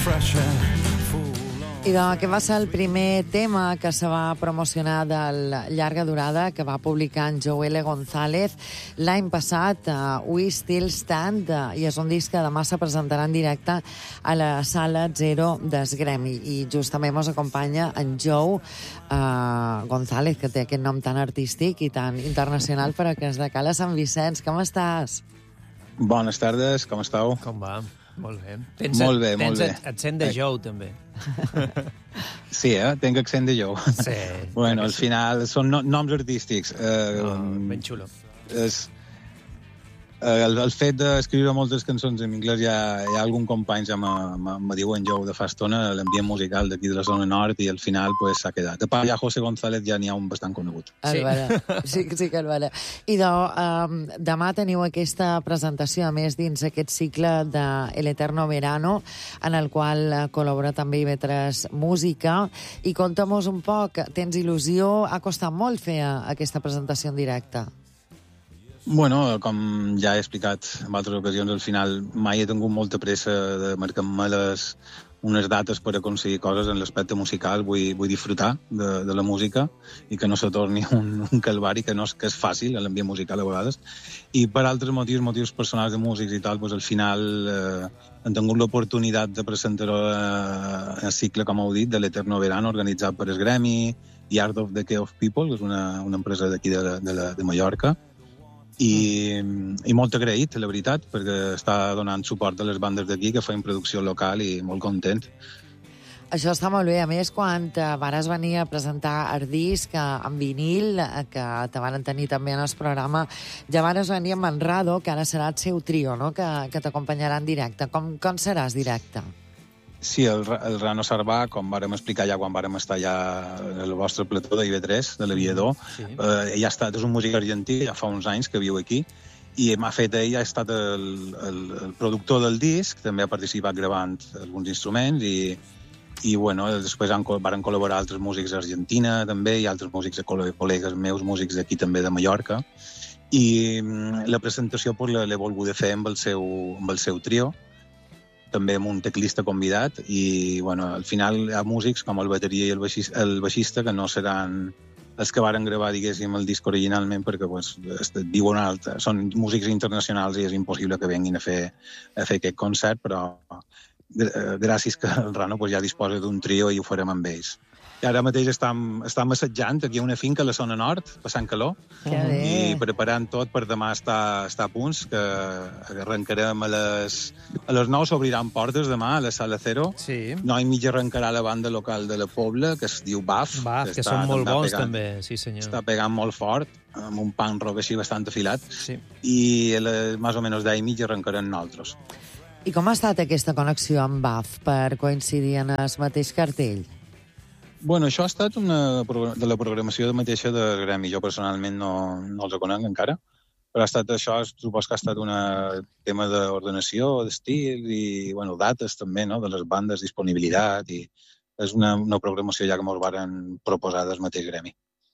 I doncs aquest va ser el primer tema que se va promocionar de llarga durada que va publicar en Joelle González l'any passat, We Still Stand, i és un disc que demà se presentarà en directe a la Sala Zero del Gremi. I justament ens acompanya en Joe González, que té aquest nom tan artístic i tan internacional, però que és de Cala Sant Vicenç. Com estàs? Bones tardes, com estàu? Com va? Molt bé. Molt bé, molt bé. Tens accent de Joe, també. Sí, tenc accent de Joe. Sí. Bueno, al final són noms artístics. Ben xulo. El fet d'escriure moltes cançons en anglès, hi ha algun company ja me diu en Joe de fa estona, l'ambient musical d'aquí de la zona nord, i al final s'ha quedat. De part, ja José González ja n'hi ha un bastant conegut. Sí que el vera. I demà teniu aquesta presentació, a més, dins aquest cicle de El Eterno Verano, en el qual col·labora també IB3 Música. I conta'm un poc, tens il·lusió? Ha costat molt fer aquesta presentació en directe? Bueno, com ja he explicat en altres ocasions, al final mai he tingut molta pressa de marcar-me unes dates per aconseguir coses en l'aspecte musical. Vull disfrutar de la música i que no se torni un calvari, que és fàcil, l'ambient musical a vegades. I per altres motius personals de músics i tal, al final hem tingut l'oportunitat de presentar el cicle, com heu dit, de l'Eterno Verano, organitzat per el Gremi i Art of the Decay of People, que és una empresa d'aquí de Mallorca. I molt agraït, la veritat, perquè està donant suport a les bandes d'aquí que feien producció local i molt content. Això està molt bé. A més, quan vares venir a presentar el disc en vinil, que te van tenir també en el programa, ja vares venir amb en Rado, que ara serà el seu trio, no?, que t'acompanyarà en directe. Com seràs directe? Sí, el Rano Sarvà, com vàrem explicar ja quan vàrem estar ja en el vostre plató de IB3, de l'Aviador, sí. És un músic argentí, ja fa uns anys que viu aquí, i ell ha estat el productor del disc, també ha participat gravant alguns instruments, i bueno, després varen col·laborar altres músics d'Argentina, també, i altres músics, col·legues meus, músics d'aquí també de Mallorca, i la presentació l'he volgut fer amb el seu trio, també amb un teclista convidat, i bueno, al final hi ha músics com el bateria i el baixista que no seran els que varen gravar, diguéssim, el disc originalment, perquè diuen són músics internacionals i és impossible que venguin a fer aquest concert, però gràcies que el Rano ja disposa d'un trio i ho farem amb ells. I ara mateix estem assajant aquí a una finca a la zona nord, passant calor, i preparant tot per demà estar a punts, que arrencarem a les 9, s'obriran portes demà a la Sala Zero. Sí. 9 i mitja arrencarà la banda local de la Pobla, que es diu BAF. Que són molt bons també, sí senyor. Està pegant molt fort, amb un punk rock així bastant afilat, sí. I a les més o menys 10 i mitja arrencarem nosaltres. I com ha estat aquesta connexió amb BAF per coincidir en el mateix cartell? Bueno, això ha estat de la programació mateixa del Gremi. Jo personalment no els conec encara, però supos que ha estat un tema d'ordenació, d'estil i dates també, no?, de les bandes, disponibilitat, i és una programació ja que ens varen proposar del mateix Gremi.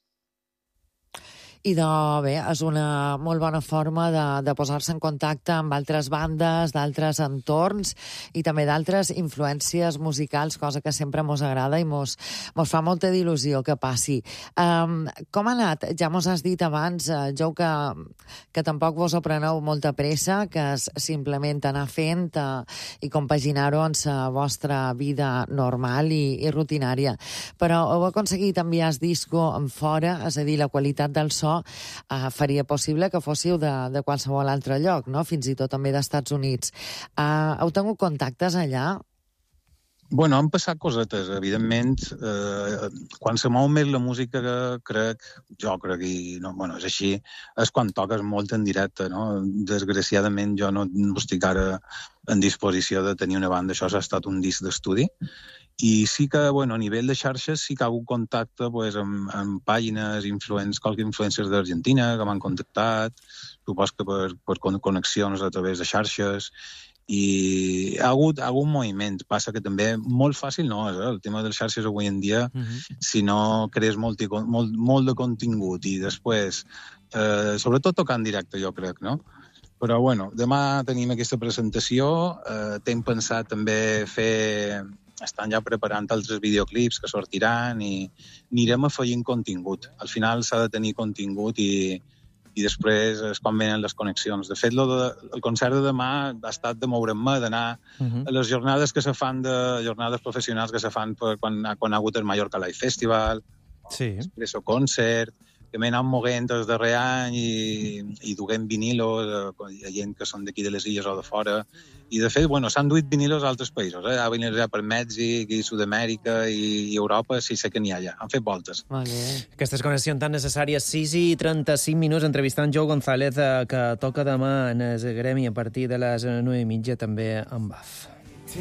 I bé, és una molt bona forma de posar-se en contacte amb altres bandes, d'altres entorns i també d'altres influències musicals, cosa que sempre mos agrada i mos fa molta il·lusió que passi. Com ha anat? Ja mos has dit abans, Jou, que tampoc vos ho preneu molta pressa, que és simplement anar fent i compaginar-ho amb la vostra vida normal i rutinària. Però heu aconseguit enviar el disco en fora, és a dir, la qualitat del so faria possible que fóssiu de qualsevol altre lloc, no? Fins i tot també d'Estats Units. Heu tingut contactes allà? Bueno, han passat cosetes, evidentment. Quan se mou més la música, jo crec, i és així, és quan toques molt en directe, no? Desgraciadament jo no estic ara en disposició de tenir una banda. Això ha estat un disc d'estudi. I sí que, a nivell de xarxes, sí que ha hagut contacte amb pàgines, qualque influencers d'Argentina que m'han contactat, supos que per connexions a través de xarxes, i hi ha hagut moviment. Passa que també molt fàcil no és, el tema de les xarxes avui en dia, si no crees molt de contingut i després, sobretot tocar en directe, jo crec, no? Però, bueno, demà tenim aquesta presentació. Tenc pensat també fer... Estan ja preparant altres videoclips que sortiran i anirem afegint contingut. Al final s'ha de tenir contingut i després és quan venen les connexions. De fet, el concert de demà ha estat de moure'm-me, d'anar a les jornades que se fan, jornades professionals que se fan quan ha hagut el Mallorca Live Festival, Expresso Concert, que m'he anat moguent el darrer any i duguem vinilos, hi ha gent que són d'aquí de les illes o de fora, i de fet, bueno, s'han duit vinilos a altres països, ha vingut ja per Mèxic i Sud-amèrica i Europa, sí sé que n'hi ha ja, han fet voltes. Aquestes connexions tan necessàries, 6:35 minuts, entrevistant Joe González, que toca demà en el Gremi a partir de les 9:30, també en BAF.